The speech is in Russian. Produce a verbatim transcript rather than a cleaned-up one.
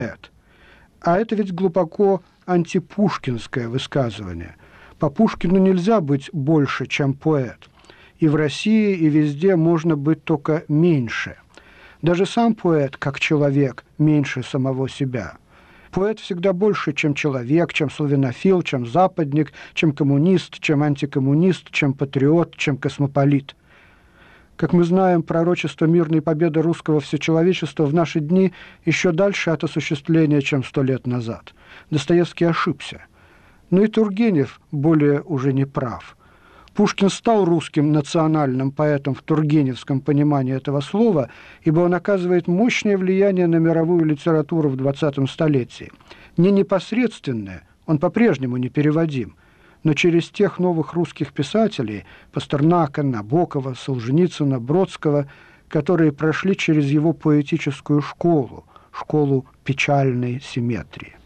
А это ведь глубоко антипушкинское высказывание. По Пушкину нельзя быть больше, чем поэт. И в России, и везде можно быть только меньше. Даже сам поэт, как человек, меньше самого себя. Поэт всегда больше, чем человек, чем славянофил, чем западник, чем коммунист, чем антикоммунист, чем патриот, чем космополит. Как мы знаем, пророчество мирной победы русского всечеловечества в наши дни еще дальше от осуществления, чем сто лет назад. Достоевский ошибся. Но и Тургенев более уже не прав. Пушкин стал русским национальным поэтом в тургеневском понимании этого слова, ибо он оказывает мощное влияние на мировую литературу в двадцатом столетии. Не непосредственное, он по-прежнему непереводим, но через тех новых русских писателей – Пастернака, Набокова, Солженицына, Бродского, которые прошли через его поэтическую школу, школу печальной симметрии.